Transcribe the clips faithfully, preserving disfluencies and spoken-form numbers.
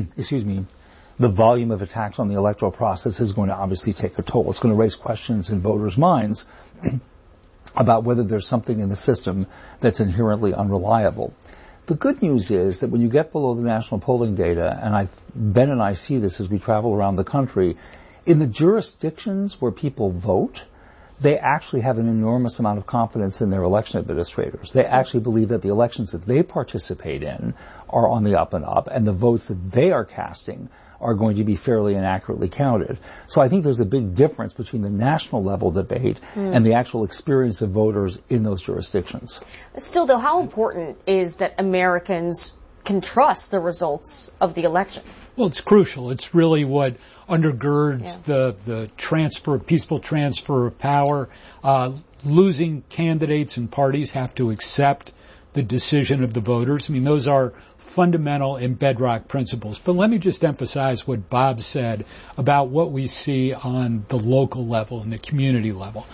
excuse me, the volume of attacks on the electoral process is going to obviously take a toll. It's going to raise questions in voters' minds about whether there's something in the system that's inherently unreliable. The good news is that when you get below the national polling data, and I, Ben and I see this as we travel around the country, in the jurisdictions where people vote, they actually have an enormous amount of confidence in their election administrators. They actually believe that the elections that they participate in are on the up and up, and the votes that they are casting are going to be fairly and accurately counted. So I think there's a big difference between the national level debate mm. and the actual experience of voters in those jurisdictions. Still, though, how important is that Americans can trust the results of the election? Well, it's crucial. It's really what undergirds yeah. the, the transfer, peaceful transfer of power. Uh, losing candidates and parties have to accept the decision of the voters. I mean, those are fundamental and bedrock principles. But let me just emphasize what Bob said about what we see on the local level and the community level.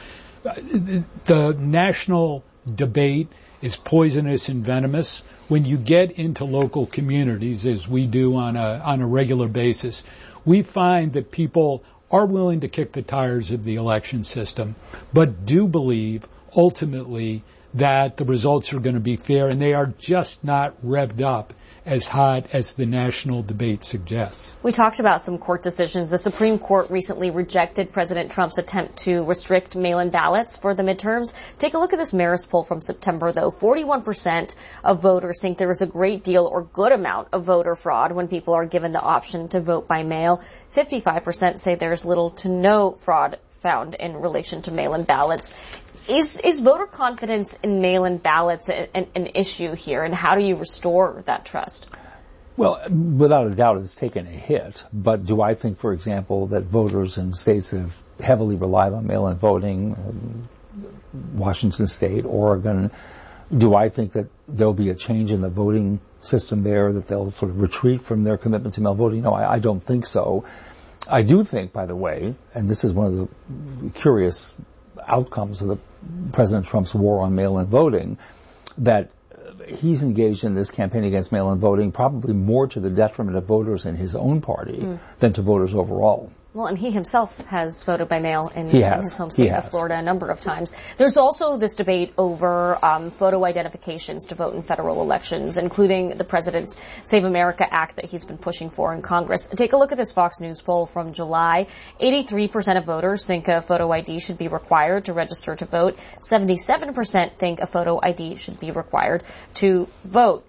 The national debate is poisonous and venomous. When you get into local communities, as we do on a on a regular basis, we find that people are willing to kick the tires of the election system, but do believe ultimately that the results are going to be fair, and they are just not revved up as hot as the national debate suggests. We talked about some court decisions. The Supreme Court recently rejected President Trump's attempt to restrict mail-in ballots for the midterms. Take a look at this Marist poll from September, though. forty-one percent of voters think there is a great deal or good amount of voter fraud when people are given the option to vote by mail. fifty-five percent say there's little to no fraud found in relation to mail-in ballots. Is is voter confidence in mail-in ballots an, an issue here, and how do you restore that trust? Well, without a doubt, it's taken a hit. But do I think, for example, that voters in states that have heavily relied on mail-in voting, um, Washington State, Oregon, do I think that there'll be a change in the voting system there, that they'll sort of retreat from their commitment to mail voting? No, I, I don't think so. I do think, by the way, and this is one of the curious outcomes of the President Trump's war on mail-in voting, that he's engaged in this campaign against mail-in voting probably more to the detriment of voters in his own party mm. than to voters overall. Well, and he himself has voted by mail in, in his home state of Florida a number of times. There's also this debate over um, photo identifications to vote in federal elections, including the president's Save America Act that he's been pushing for in Congress. Take a look at this Fox News poll from July. eighty-three percent of voters think a photo I D should be required to register to vote. seventy-seven percent think a photo I D should be required to vote.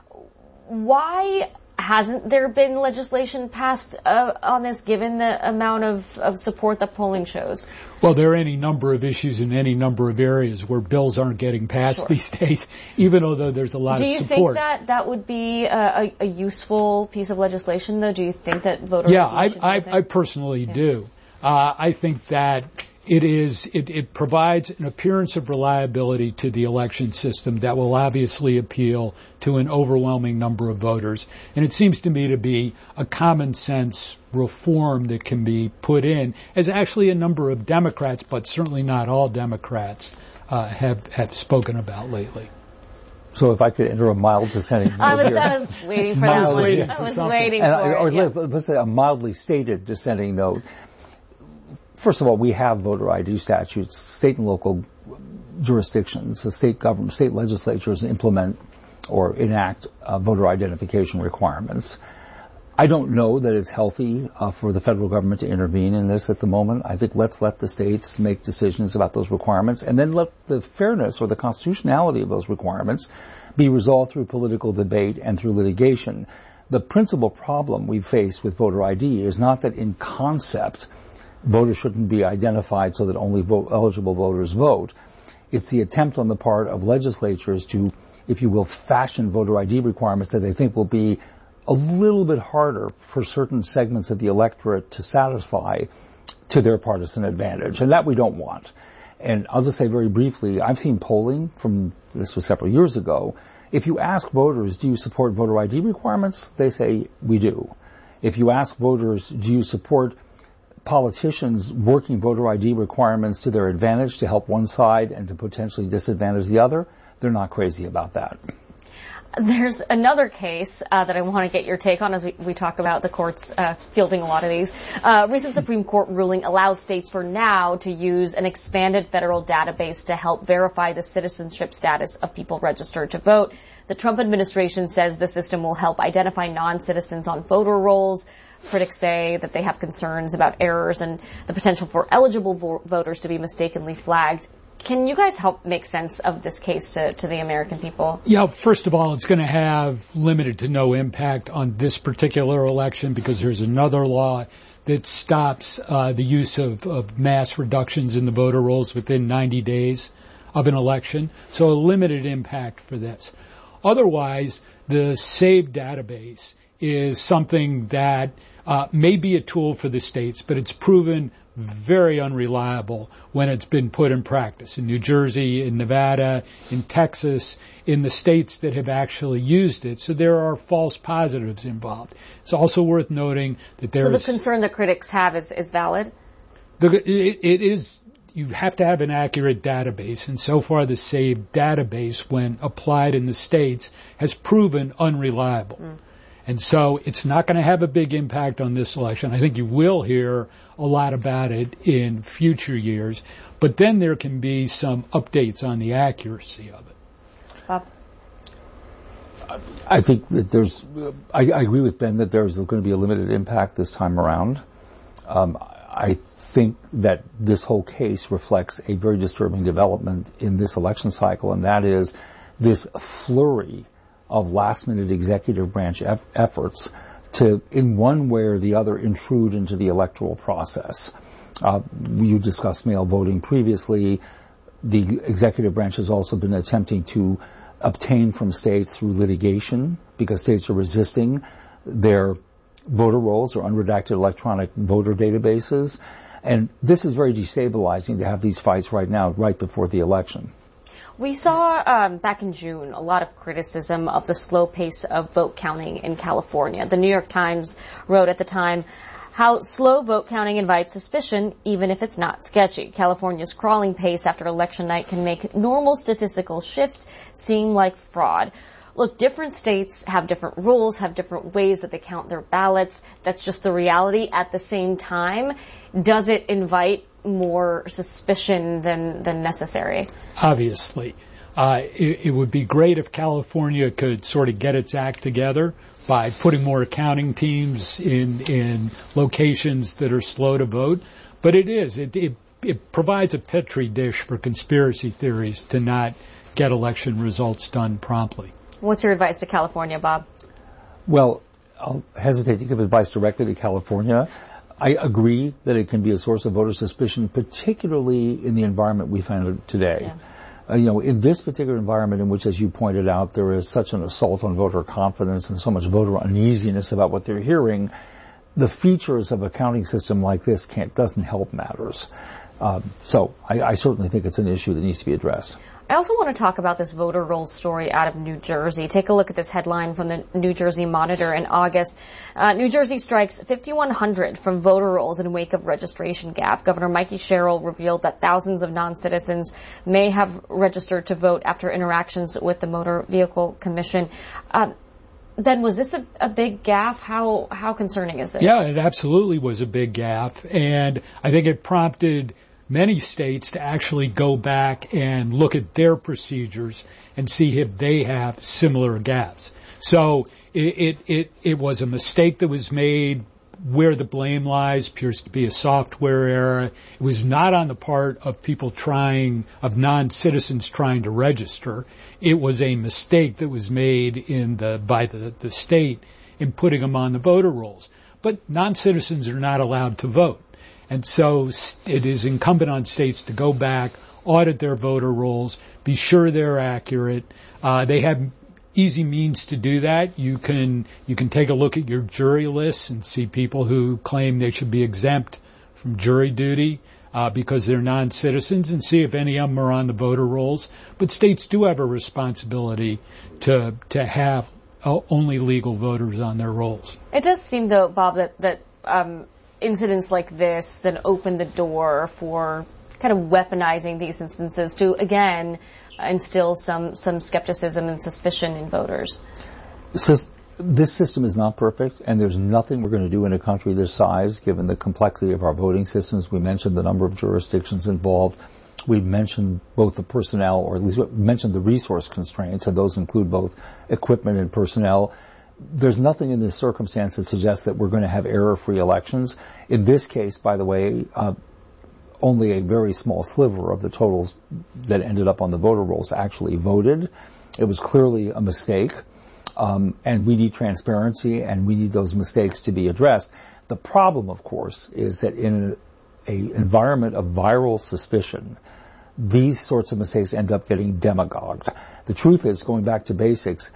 Why hasn't there been legislation passed uh, on this, given the amount of, of support that polling shows? Well, there are any number of issues in any number of areas where bills aren't getting passed sure. these days, even though there's a lot Do of support. support. Do you think that that would be a, a useful piece of legislation, though? Do you think that voter Yeah, I D should I, be I, I personally yeah. do. Uh, I think that It is, it, it provides an appearance of reliability to the election system that will obviously appeal to an overwhelming number of voters. And it seems to me to be a common sense reform that can be put in, as actually a number of Democrats, but certainly not all Democrats, uh, have, have spoken about lately. So if I could enter a mild dissenting note I was, here. I was waiting for that one. I was waiting and, for or, it. Or yeah. let's say a mildly stated dissenting note. First of all, we have voter I D statutes. State and local jurisdictions, the state government, state legislatures implement or enact uh, voter identification requirements. I don't know that it's healthy uh, for the federal government to intervene in this at the moment. I think let's let the states make decisions about those requirements, and then let the fairness or the constitutionality of those requirements be resolved through political debate and through litigation. The principal problem we face with voter I D is not that in concept voters shouldn't be identified so that only vote, eligible voters vote. It's the attempt on the part of legislatures to, if you will, fashion voter I D requirements that they think will be a little bit harder for certain segments of the electorate to satisfy to their partisan advantage. And that we don't want. And I'll just say very briefly, I've seen polling from, this was several years ago. If you ask voters, do you support voter I D requirements? They say, we do. If you ask voters, do you support politicians working voter I D requirements to their advantage to help one side and to potentially disadvantage the other? They're not crazy about that. There's another case uh, that I want to get your take on as we, we talk about the courts uh, fielding a lot of these. Uh, recent Supreme Court ruling allows states for now to use an expanded federal database to help verify the citizenship status of people registered to vote. The Trump administration says the system will help identify non-citizens on voter rolls. Critics say that they have concerns about errors and the potential for eligible vo- voters to be mistakenly flagged. Can you guys help make sense of this case to, to the American people? Yeah, first of all, it's going to have limited to no impact on this particular election because there's another law that stops uh, the use of, of mass reductions in the voter rolls within ninety days of an election. So a limited impact for this. Otherwise, the SAVE database is something that uh, may be a tool for the states, but it's proven very unreliable when it's been put in practice in New Jersey, in Nevada, in Texas, in the states that have actually used it. So there are false positives involved. It's also worth noting that there is... So the is, concern that critics have is, is valid? The, it, it is, you have to have an accurate database, and so far the SAVE database, when applied in the states, has proven unreliable. Mm. And so it's not going to have a big impact on this election. I think you will hear a lot about it in future years, but then there can be some updates on the accuracy of it. Bob? I think that there's, I, I agree with Ben that there's going to be a limited impact this time around. Um, I think that this whole case reflects a very disturbing development in this election cycle, and that is this flurry of last-minute executive branch eff- efforts to, in one way or the other, intrude into the electoral process. Uh, you discussed mail voting previously. The executive branch has also been attempting to obtain from states through litigation, because states are resisting their voter rolls or unredacted electronic voter databases. And this is very destabilizing to have these fights right now, right before the election. We saw um, back in June a lot of criticism of the slow pace of vote counting in California. The New York Times wrote at the time how slow vote counting invites suspicion, even if it's not sketchy. California's crawling pace after election night can make normal statistical shifts seem like fraud. Look, different states have different rules, have different ways that they count their ballots. That's just the reality. At the same time, does it invite more suspicion than, than necessary? Obviously. Uh, it, it would be great if California could sort of get its act together by putting more accounting teams in, in locations that are slow to vote. But it is. It, it, it provides a petri dish for conspiracy theories to not get election results done promptly. What's your advice to California, Bob? Well, I'll hesitate to give advice directly to California. I agree that it can be a source of voter suspicion, particularly in the environment we find today. Yeah. Uh, you know, in this particular environment in which, as you pointed out, there is such an assault on voter confidence and so much voter uneasiness about what they're hearing, the features of a counting system like this can't, doesn't help matters. Um, so I, I certainly think it's an issue that needs to be addressed. I also want to talk about this voter roll story out of New Jersey. Take a look at this headline from the New Jersey Monitor in August. Uh, New Jersey strikes fifty-one hundred from voter rolls in wake of registration gaffe. Governor Mikey Sherrill revealed that thousands of non-citizens may have registered to vote after interactions with the Motor Vehicle Commission. Uh, Ben, was this a, a big gaffe? How how concerning is this? Yeah, it absolutely was a big gaffe, and I think it prompted many states to actually go back and look at their procedures and see if they have similar gaps. So it, it, it, it was a mistake that was made. Where the blame lies appears to be a software error. It was not on the part of people trying, of non-citizens trying to register. It was a mistake that was made in the, by the, the state in putting them on the voter rolls. But non-citizens are not allowed to vote. And so it is incumbent on states to go back, audit their voter rolls, be sure they're accurate. Uh, they have easy means to do that. You can you can take a look at your jury lists and see people who claim they should be exempt from jury duty uh, because they're non-citizens, and see if any of them are on the voter rolls. But states do have a responsibility to to have only legal voters on their rolls. It does seem, though, Bob, that that um, incidents like this then open the door for kind of weaponizing these instances to, again, instill some, some skepticism and suspicion in voters. This system is not perfect, and there's nothing we're going to do in a country this size, given the complexity of our voting systems. We mentioned the number of jurisdictions involved. We mentioned both the personnel, or at least we mentioned the resource constraints, and those include both equipment and personnel. There's nothing in this circumstance that suggests that we're going to have error-free elections. In this case, by the way, uh, only a very small sliver of the totals that ended up on the voter rolls actually voted. It was clearly a mistake. Um, and we need transparency, and we need those mistakes to be addressed. The problem, of course, is that in an environment of viral suspicion, these sorts of mistakes end up getting demagogued. The truth is, going back to basics,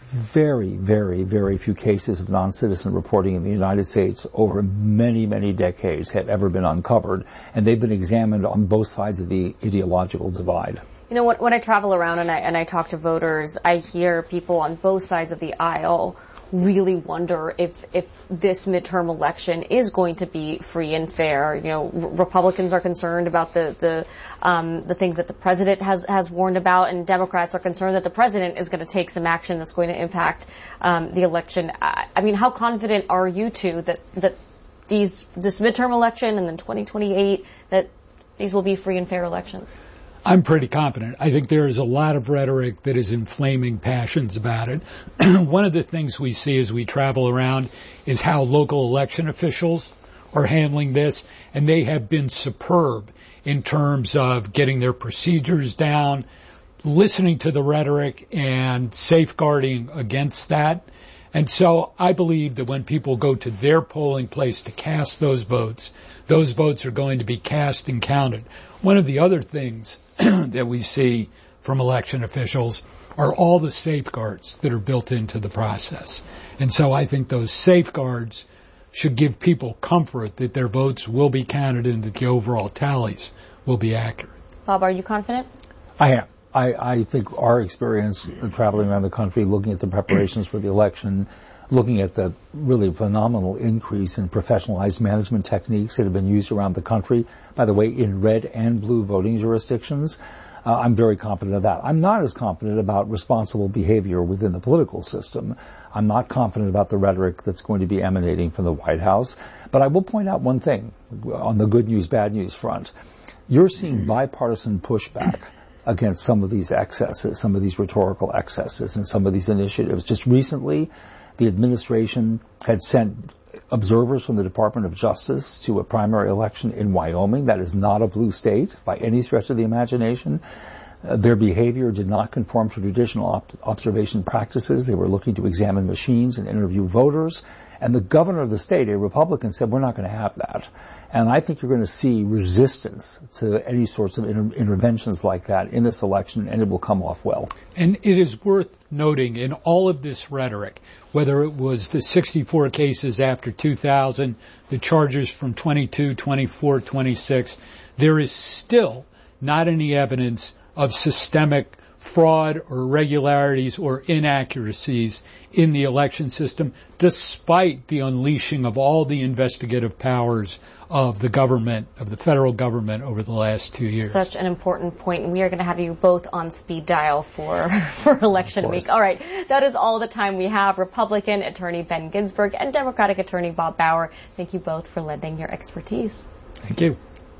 very, very, very few cases of non-citizen reporting in the United States over many, many decades have ever been uncovered, and they've been examined on both sides of the ideological divide. You know, when, when I travel around and I, and I talk to voters, I hear people on both sides of the aisle really wonder if, if this midterm election is going to be free and fair. You know, r- Republicans are concerned about the, the, um, the things that the president has, has warned about, and Democrats are concerned that the president is going to take some action that's going to impact, um, the election. I, I mean, how confident are you two that, that these, this midterm election and then twenty twenty-eight, that these will be free and fair elections? I'm pretty confident. I think there is a lot of rhetoric that is inflaming passions about it. One of the things we see as we travel around is how local election officials are handling this, and they have been superb in terms of getting their procedures down, listening to the rhetoric, and safeguarding against that. And so I believe that when people go to their polling place to cast those votes, those votes are going to be cast and counted. One of the other things that we see from election officials are all the safeguards that are built into the process. And so I think those safeguards should give people comfort that their votes will be counted and that the overall tallies will be accurate. Bob, are you confident? I am. I, I think our experience traveling around the country, looking at the preparations for the election, looking at the really phenomenal increase in professionalized management techniques that have been used around the country, by the way, in red and blue voting jurisdictions, uh, I'm very confident of that. I'm not as confident about responsible behavior within the political system. I'm not confident about the rhetoric that's going to be emanating from the White House. But I will point out one thing on the good news, bad news front. You're seeing bipartisan pushback against some of these excesses, some of these rhetorical excesses, and some of these initiatives. Just recently, the administration had sent observers from the Department of Justice to a primary election in Wyoming. That is not a blue state by any stretch of the imagination. Uh, their behavior did not conform to traditional op- observation practices. They were looking to examine machines and interview voters. And the governor of the state, a Republican, said, we're not going to have that. And I think you're going to see resistance to any sorts of inter- interventions like that in this election, and it will come off well. And it is worth noting in all of this rhetoric, whether it was the sixty-four cases after two thousand, the charges from twenty-two, twenty-four, twenty-six, there is still not any evidence of systemic fraud or irregularities or inaccuracies in the election system, despite the unleashing of all the investigative powers of the government, of the federal government over the last two years. Such an important point, and we are going to have you both on speed dial for, for election week. All right, that is all the time we have. Republican Attorney Ben Ginsberg and Democratic Attorney Bob Bauer, thank you both for lending your expertise. Thank you.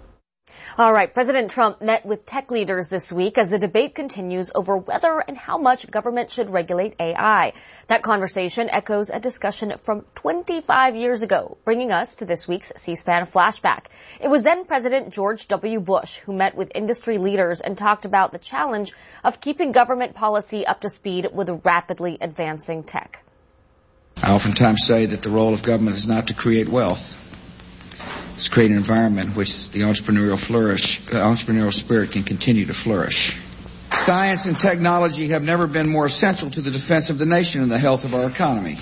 All right, President Trump met with tech leaders this week as the debate continues over whether and how much government should regulate A I. That conversation echoes a discussion from twenty-five years ago, bringing us to this week's C-SPAN flashback. It was then President George W. Bush who met with industry leaders and talked about the challenge of keeping government policy up to speed with rapidly advancing tech. I oftentimes say that the role of government is not to create wealth. It's create an environment in which the entrepreneurial flourish, uh, entrepreneurial spirit can continue to flourish. Science and technology have never been more essential to the defense of the nation and the health of our economy.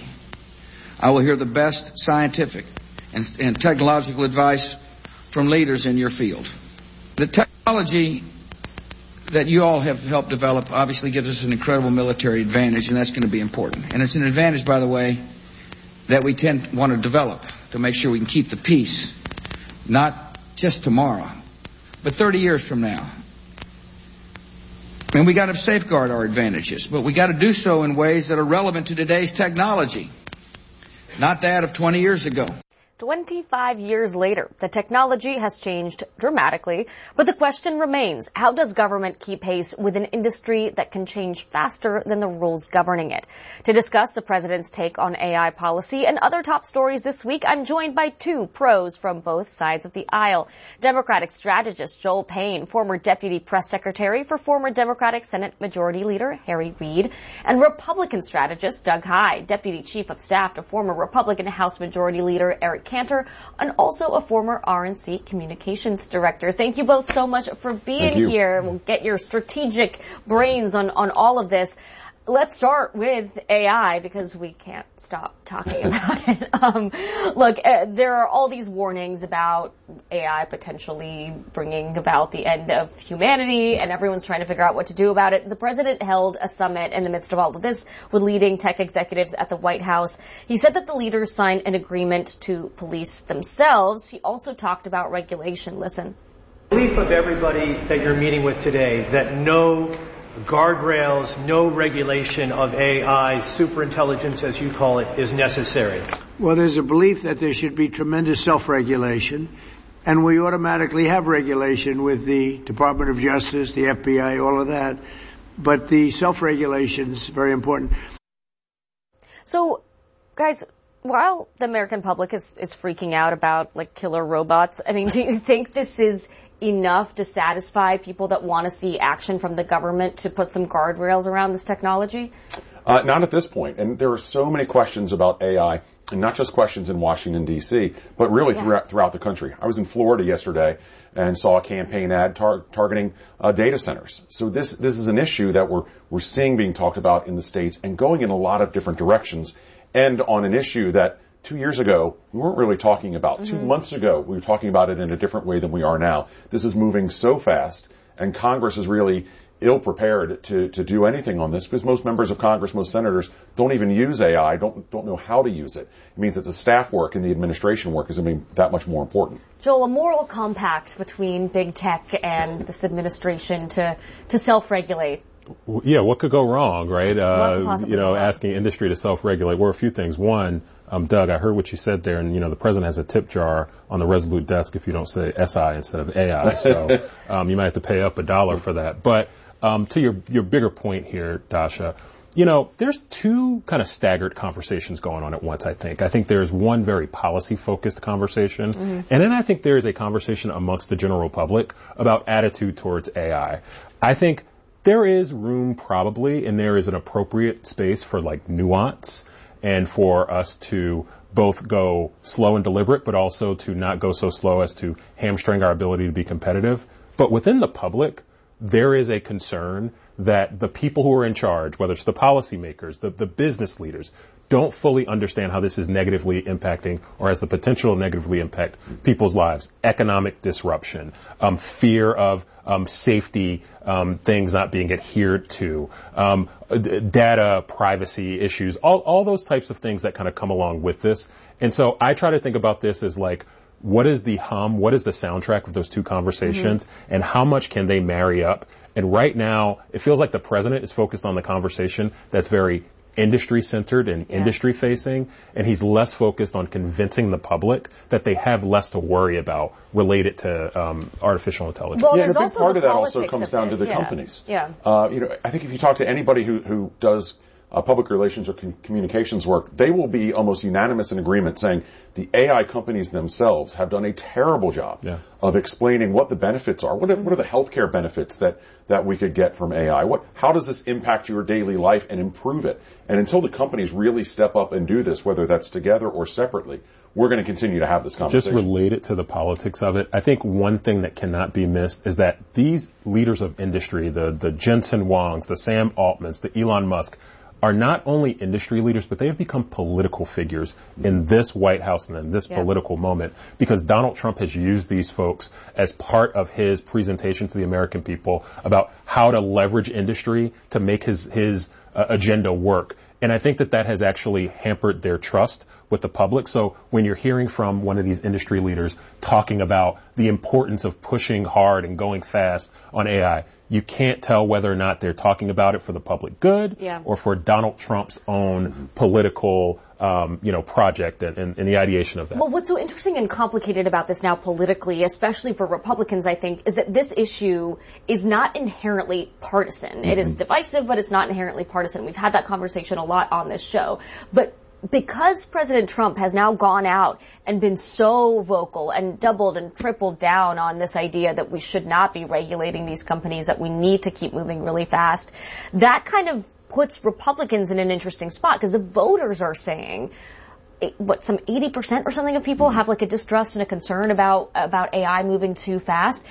I will hear the best scientific and, and technological advice from leaders in your field. The technology that you all have helped develop obviously gives us an incredible military advantage, and that's going to be important. And it's an advantage, by the way, that we tend to want to develop to make sure we can keep the peace. Not just tomorrow, but thirty years from now. And we got to safeguard our advantages, but we got to do so in ways that are relevant to today's technology, not that of twenty years ago. twenty-five years later, the technology has changed dramatically, but the question remains, how does government keep pace with an industry that can change faster than the rules governing it? To discuss the president's take on A I policy and other top stories this week, I'm joined by two pros from both sides of the aisle. Democratic strategist Joel Payne, former deputy press secretary for former Democratic Senate Majority Leader Harry Reid, and Republican strategist Doug Heye, deputy chief of staff to former Republican House Majority Leader Eric Cantor, and also a former R N C communications director. Thank you both so much for being here. We'll get your strategic brains on, on all of this. Let's start with A I because we can't stop talking about it. Um, look, uh, there are all these warnings about A I potentially bringing about the end of humanity, and everyone's trying to figure out what to do about it. The president held a summit in the midst of all of this with leading tech executives at the White House. He said that the leaders signed an agreement to police themselves. He also talked about regulation. Listen. The belief of everybody that you're meeting with today that no guardrails, no regulation of A I, superintelligence as you call it, is necessary. Well, there's a belief that there should be tremendous self-regulation, and we automatically have regulation with the Department of Justice, the F B I, all of that. But the self-regulation is very important. So, guys, while the American public is, is freaking out about, like, killer robots, I mean, do you think this is enough to satisfy people that want to see action from the government to put some guardrails around this technology? Uh, not at this point. And there are so many questions about A I, and not just questions in Washington, D C, but really yeah. throughout, throughout the country. I was in Florida yesterday and saw a campaign ad tar- targeting uh, data centers. So this this is an issue that we're we're seeing being talked about in the states and going in a lot of different directions, and on an issue that two years ago, we weren't really talking about. Mm-hmm. Two months ago, we were talking about it in a different way than we are now. This is moving so fast, and Congress is really ill-prepared to, to do anything on this because most members of Congress, most senators, don't even use A I, don't don't know how to use it. It means that the staff work and the administration work is going to be that much more important. Joel, a moral compact between big tech and this administration to, to self-regulate. Yeah, what could go wrong, right? Uh, you know, asking industry to self-regulate. Well, a few things. One, um, Doug, I heard what you said there, and, you know, the president has a tip jar on the Resolute desk if you don't say S I instead of A I. So um, you might have to pay up a dollar for that. But um, to your, your bigger point here, Dasha, you know, there's two kind of staggered conversations going on at once, I think. I think there's one very policy-focused conversation, mm-hmm. and then I think there is a conversation amongst the general public about attitude towards A I. I think there is room probably, and there is an appropriate space for like nuance and for us to both go slow and deliberate, but also to not go so slow as to hamstring our ability to be competitive. But within the public, there is a concern that the people who are in charge, whether it's the policymakers, the, the business leaders, don't fully understand how this is negatively impacting or has the potential to negatively impact people's lives. Economic disruption, um, fear of um, safety, um, things not being adhered to, um, d- data privacy issues, all, all those types of things that kind of come along with this. And so I try to think about this as like, what is the hum? What is the soundtrack of those two conversations? Mm-hmm. And how much can they marry up? And right now, it feels like the president is focused on the conversation that's very industry-centered and yeah. industry-facing, and he's less focused on convincing the public that they have less to worry about related to um, artificial intelligence. Well, yeah, and a big part of that also comes down this. to the yeah. companies. Yeah. Uh, you know, I think if you talk to anybody who, who does uh, public relations or com- communications work, they will be almost unanimous in agreement saying the A I companies themselves have done a terrible job yeah. of explaining what the benefits are. What are, what are the healthcare benefits that, that we could get from A I? What, how does this impact your daily life and improve it? And until the companies really step up and do this, whether that's together or separately, we're going to continue to have this conversation. Just related to the politics of it, I think one thing that cannot be missed is that these leaders of industry, the, the Jensen Huangs, the Sam Altmans, the Elon Musk, are not only industry leaders, but they have become political figures in this White House and in this yeah. political moment because Donald Trump has used these folks as part of his presentation to the American people about how to leverage industry to make his, his uh, agenda work. And I think that that has actually hampered their trust with the public. So when you're hearing from one of these industry leaders talking about the importance of pushing hard and going fast on A I, you can't tell whether or not they're talking about it for the public good yeah. or for Donald Trump's own mm-hmm. political, um, you know, project and, and, and the ideation of that. Well, what's so interesting and complicated about this now politically, especially for Republicans, I think, is that this issue is not inherently partisan. Mm-hmm. It is divisive, but it's not inherently partisan. We've had that conversation a lot on this show. But because President Trump has now gone out and been so vocal and doubled and tripled down on this idea that we should not be regulating these companies, that we need to keep moving really fast, that kind of puts Republicans in an interesting spot because the voters are saying, what, some eighty percent or something of people have like a distrust and a concern about, about A I moving too fast.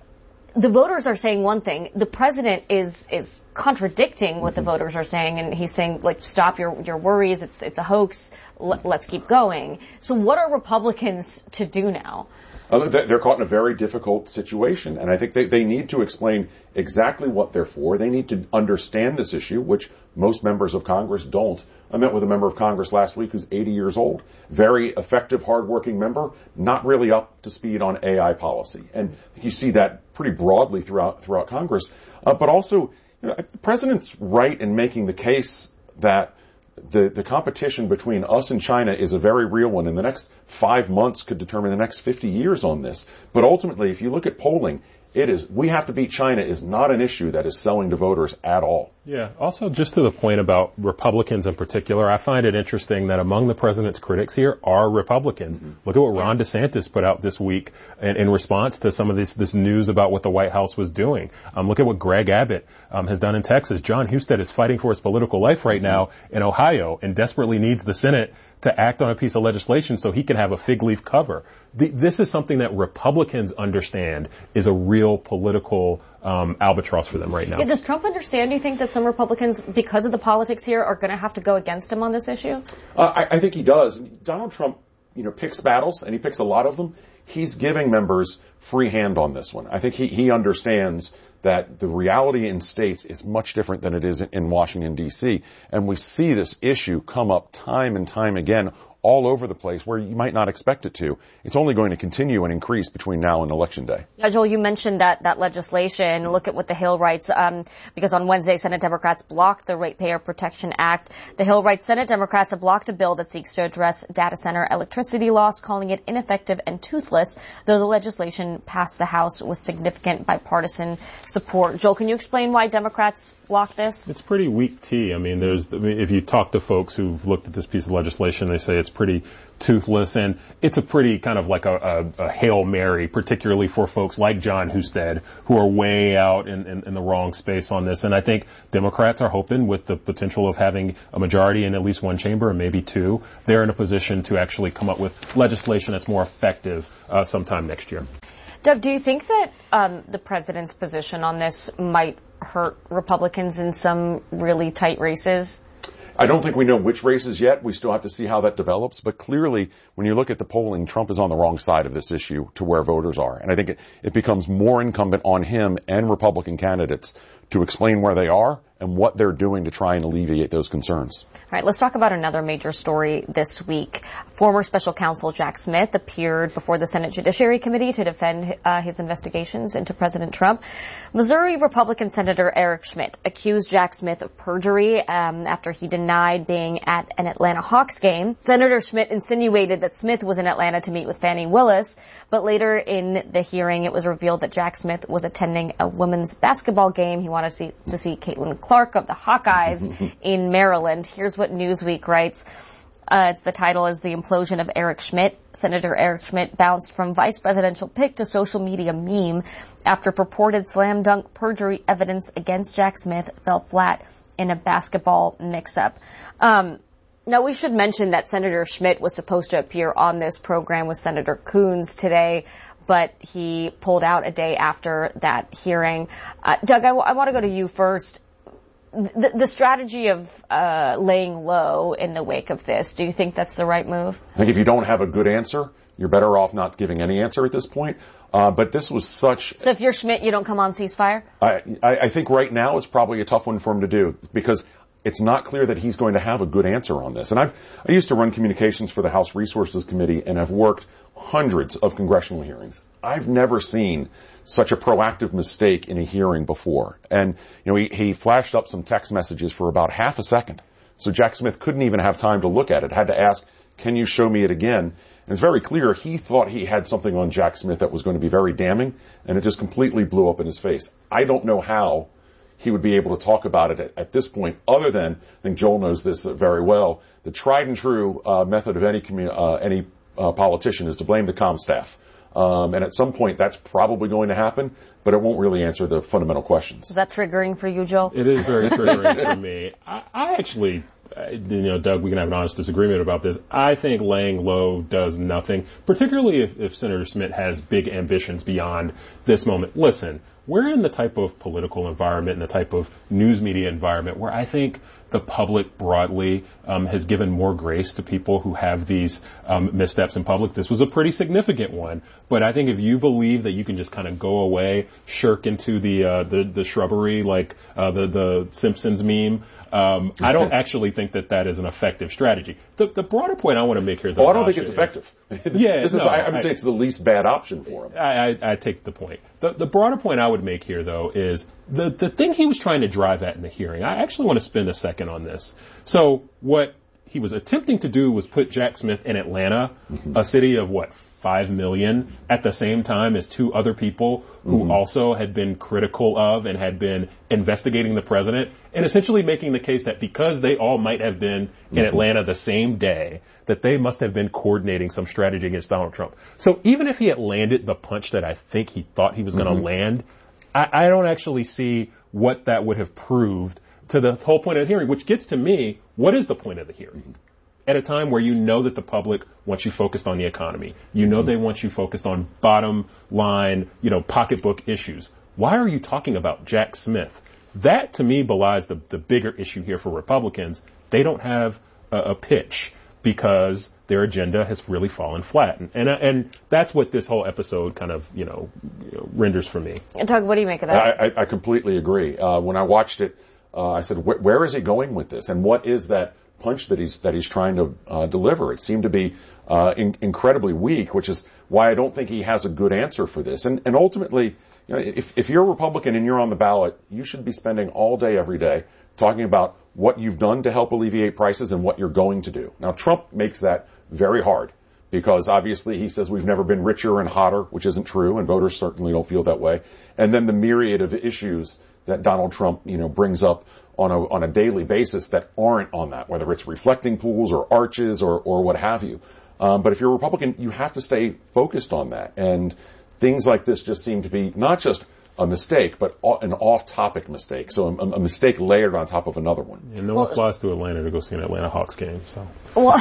The voters are saying one thing. The president is is contradicting what the voters are saying, and he's saying, like, stop your your worries. It's it's a hoax. L- let's keep going. So, what are Republicans to do now? Uh, they're caught in a very difficult situation, and I think they, they need to explain exactly what they're for. They need to understand this issue, which most members of Congress don't. I met with a member of Congress last week who's eighty years old, very effective, hardworking member, not really up to speed on A I policy. And you see that pretty broadly throughout throughout Congress. Uh, but also, you know, the president's right in making the case that the, the competition between us and China is a very real one, and the next five months could determine the next fifty years on this. But ultimately, if you look at polling, it is, we have to beat China is not an issue that is selling to voters at all. Yeah. Also, just to the point about Republicans in particular, I find it interesting that among the president's critics here are Republicans. Mm-hmm. Look at what Ron DeSantis put out this week in, in response to some of this, this news about what the White House was doing. Um, look at what Greg Abbott um, has done in Texas. John Husted is fighting for his political life right now in Ohio and desperately needs the Senate to act on a piece of legislation so he can have a fig leaf cover. The, this is something that Republicans understand is a real political um, albatross for them right now. Yeah, does Trump understand, do you think, that some Republicans, because of the politics here, are going to have to go against him on this issue? Uh, I, I think he does. Donald Trump, you know, picks battles, and he picks a lot of them. He's giving members free hand on this one. I think he, he understands that the reality in states is much different than it is in, in Washington, D C. And we see this issue come up time and time again all over the place where you might not expect it to. It's only going to continue and increase between now and Election Day. Yeah, Joel, you mentioned that, that legislation. Look at what the Hill writes, um, because on Wednesday, Senate Democrats blocked the Ratepayer Protection Act. The Hill writes, Senate Democrats have blocked a bill that seeks to address data center electricity loss, calling it ineffective and toothless, though the legislation passed the House with significant bipartisan support. Joel, can you explain why Democrats blocked this? It's pretty weak tea. I mean, there's, I mean, if you talk to folks who've looked at this piece of legislation, they say it's pretty toothless, and it's a pretty kind of like a, a, a Hail Mary, particularly for folks like John Husted, who are way out in, in, in the wrong space on this. And I think Democrats are hoping, with the potential of having a majority in at least one chamber, and maybe two, they're in a position to actually come up with legislation that's more effective uh, sometime next year. Doug, do you think that um, the president's position on this might hurt Republicans in some really tight races? I don't think we know which races yet. We still have to see how that develops. But clearly, when you look at the polling, Trump is on the wrong side of this issue to where voters are. And I think it, it becomes more incumbent on him and Republican candidates to explain where they are and what they're doing to try and alleviate those concerns. All right, let's talk about another major story this week. Former special counsel Jack Smith appeared before the Senate Judiciary Committee to defend uh, his investigations into President Trump. Missouri Republican Senator Eric Schmidt accused Jack Smith of perjury um, after he denied being at an Atlanta Hawks game. Senator Schmidt insinuated that Smith was in Atlanta to meet with Fannie Willis, but later in the hearing it was revealed that Jack Smith was attending a women's basketball game. He wanted to see, to see Caitlin Clark of the Hawkeyes in Maryland. Here's what Newsweek writes. Uh, the title is The Implosion of Eric Schmidt. Senator Eric Schmidt bounced from vice presidential pick to social media meme after purported slam dunk perjury evidence against Jack Smith fell flat in a basketball mix-up. Um, now, we should mention that Senator Schmidt was supposed to appear on this program with Senator Coons today, but he pulled out a day after that hearing. Uh, Doug, I, w- I want to go to you first. The, the strategy of uh, laying low in the wake of this, do you think that's the right move? I think if you don't have a good answer, you're better off not giving any answer at this point. Uh, but this was such... So if you're Schmidt, you don't come on ceasefire? I, I, I think right now it's probably a tough one for him to do, because it's not clear that he's going to have a good answer on this. And I've, I used to run communications for the House Resources Committee, and I've worked hundreds of congressional hearings. I've never seen such a proactive mistake in a hearing before. And, you know, he, he flashed up some text messages for about half a second. So Jack Smith couldn't even have time to look at it, had to ask, can you show me it again? And it's very clear he thought he had something on Jack Smith that was going to be very damning, and it just completely blew up in his face. I don't know how he would be able to talk about it at, at this point, other than, I think Joel knows this very well, the tried and true uh, method of any commu- uh, any uh, politician is to blame the comm staff. Um, and at some point, that's probably going to happen, but it won't really answer the fundamental questions. Is that triggering for you, Joel? It is very triggering for me. I, I actually, you know, Doug, we can have an honest disagreement about this. I think laying low does nothing, particularly if, if Senator Schmitt has big ambitions beyond this moment. Listen, we're in the type of political environment and the type of news media environment where I think the public broadly um, has given more grace to people who have these um, missteps in public. This was a pretty significant one, but I think if you believe that you can just kind of go away, shirk into the uh, the, the shrubbery like uh, the the Simpsons meme, um, I don't actually think that that is an effective strategy. The, the broader point I want to make here, though, oh, I don't think it's effective. yeah, this no, is, I, I would I, say it's the least bad option for him. I, I, I take the point. The, the broader point I would make here, though, is the the thing he was trying to drive at in the hearing. I actually want to spend a second on this. So what he was attempting to do was put Jack Smith in Atlanta, mm-hmm. a city of what, five million, at the same time as two other people who mm-hmm. also had been critical of and had been investigating the president, and essentially making the case that because they all might have been mm-hmm. in Atlanta the same day, that they must have been coordinating some strategy against Donald Trump. So even if he had landed the punch that I think he thought he was mm-hmm. going to land, I, I don't actually see what that would have proved to the whole point of the hearing, which gets to me, what is the point of the hearing? At a time where you know that the public wants you focused on the economy. You know they want you focused on bottom line, you know, pocketbook issues. Why are you talking about Jack Smith? That, to me, belies the, the bigger issue here for Republicans. They don't have a, a pitch because their agenda has really fallen flat. And, and and that's what this whole episode kind of, you know, renders for me. And Doug, what do you make of that? I, I, I completely agree. Uh, when I watched it, uh, I said, where is he going with this? And what is that punch that he's that he's trying to uh, deliver? It seemed to be uh, in, incredibly weak, which is why I don't think he has a good answer for this. And and ultimately, you know, if if you're a Republican and you're on the ballot, you should be spending all day, every day, talking about what you've done to help alleviate prices and what you're going to do. Now, Trump makes that very hard because obviously he says we've never been richer and hotter, which isn't true, and voters certainly don't feel that way. And then the myriad of issues that Donald Trump, you know, brings up on a on a daily basis that aren't on that, whether it's reflecting pools or arches or or what have you. Um, but if you're a Republican, you have to stay focused on that. And things like this just seem to be not just a mistake, but an off-topic mistake. So a, a mistake layered on top of another one. And no well, one flies to Atlanta to go see an Atlanta Hawks game. So. Well,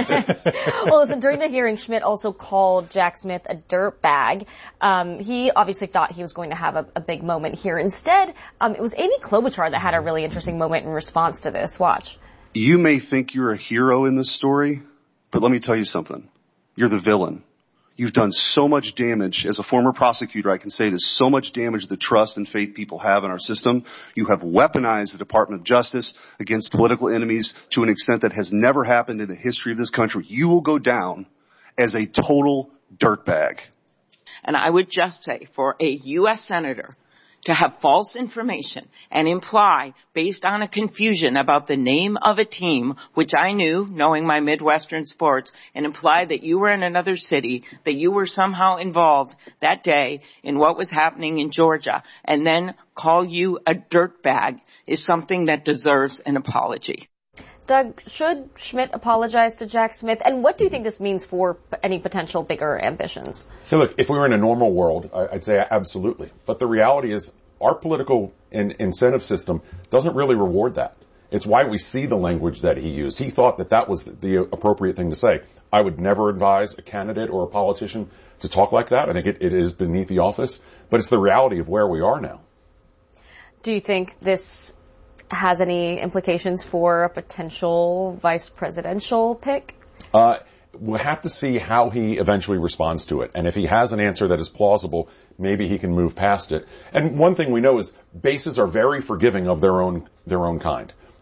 well, listen, during the hearing, Schmitt also called Jack Smith a dirtbag. Um, he obviously thought he was going to have a, a big moment here. Instead, um, it was Amy Klobuchar that had a really interesting moment in response to this. Watch. You may think you're a hero in this story, but let me tell you something. You're the villain. You've done so much damage. As a former prosecutor, I can say this, so much damage to the trust and faith people have in our system. You have weaponized the Department of Justice against political enemies to an extent that has never happened in the history of this country. You will go down as a total dirtbag. And I would just say, for a U S senator to have false information and imply, based on a confusion about the name of a team, which I knew, knowing my Midwestern sports, and imply that you were in another city, that you were somehow involved that day in what was happening in Georgia, and then call you a dirtbag is something that deserves an apology. Doug, should Schmitt apologize to Jack Smith? And what do you think this means for any potential bigger ambitions? So look, if we were in a normal world, I'd say absolutely. But the reality is our political in- incentive system doesn't really reward that. It's why we see the language that he used. He thought that that was the appropriate thing to say. I would never advise a candidate or a politician to talk like that. I think it, it is beneath the office. But it's the reality of where we are now. Do you think this has any implications for a potential vice presidential pick? Uh, we'll have to see how he eventually responds to it. And if he has an answer that is plausible, maybe he can move past it. And one thing we know is bases are very forgiving of their own, their own kind.